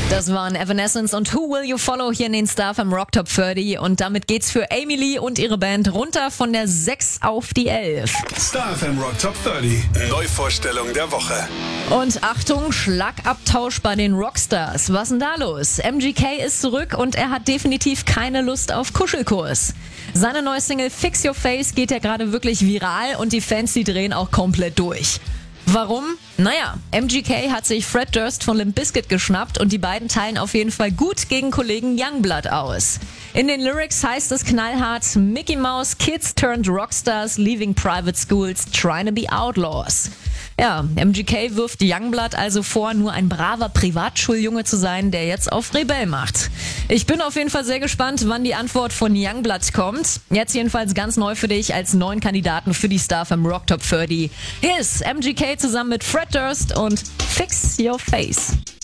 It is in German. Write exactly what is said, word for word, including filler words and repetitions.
Das waren Evanescence und Who Will You Follow hier in den Star F M Rock Top dreißig und damit geht's für Amy Lee und ihre Band runter von der sechs auf die elf. Star F M Rock Top dreißig. Neuvorstellung der Woche. Und Achtung, Schlagabtausch bei den Rockstars. Was denn da los? M G K ist zurück und er hat definitiv keine Lust auf Kuschelkurs. Seine neue Single Fix Your Face geht ja gerade wirklich viral und die Fans, die drehen auch komplett durch. Warum? Naja, M G K hat sich Fred Durst von Limp Bizkit geschnappt und die beiden teilen auf jeden Fall gut gegen Kollegen Youngblood aus. In den Lyrics heißt es knallhart: Mickey Mouse Kids turned Rockstars, leaving private schools, trying to be outlaws. Ja, M G K wirft Youngblood also vor, nur ein braver Privatschuljunge zu sein, der jetzt auf Rebell macht. Ich bin auf jeden Fall sehr gespannt, wann die Antwort von Youngblood kommt. Jetzt jedenfalls ganz neu für dich als neuen Kandidaten für die Star F M Rock Top dreißig. Hier ist M G K zusammen mit Fred Durst und Fix Your Face.